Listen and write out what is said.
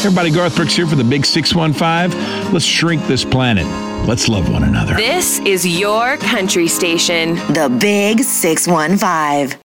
Everybody, Garth Brooks here for the Big 615. Let's shrink this planet. Let's love one another. This is your country station. The Big 615.